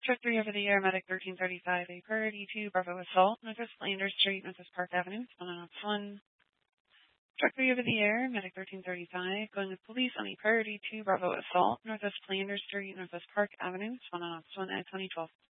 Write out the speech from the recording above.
Truck 3 over the air, medic 1335, a priority 2, Bravo Assault, Northwest Flanders Street, Northwest Park Avenue, 1 Truck 3 over the air, medic 1335, going with police on a priority 2, Bravo Assault, Northwest Flanders Street, Northwest Park Avenue, 1 at 2012.